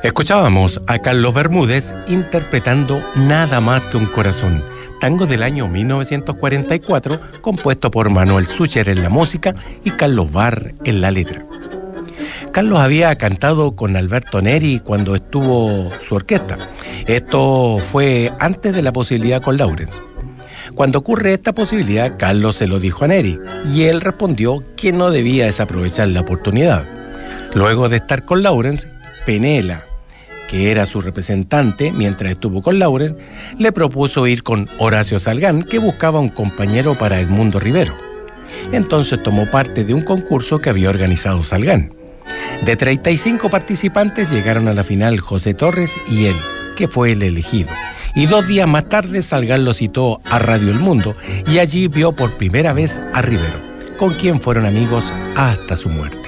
Escuchábamos a Carlos Bermúdez interpretando Nada más que un corazón, tango del año 1944, compuesto por Manuel Sucher en la música y Carlos Barr en la letra. Carlos había cantado con Alberto Neri cuando estuvo su orquesta. Esto fue antes de la posibilidad con Lawrence. Cuando ocurre esta posibilidad, Carlos se lo dijo a Neri y él respondió que no debía desaprovechar la oportunidad. Luego de estar con Lawrence, Penela, que era su representante mientras estuvo con Lawrence, le propuso ir con Horacio Salgán, que buscaba un compañero para Edmundo Rivero. Entonces tomó parte de un concurso que había organizado Salgán. De 35 participantes llegaron a la final José Torres y él, que fue el elegido. Y 2 días más tarde Salgán lo citó a Radio El Mundo y allí vio por primera vez a Rivero, con quien fueron amigos hasta su muerte.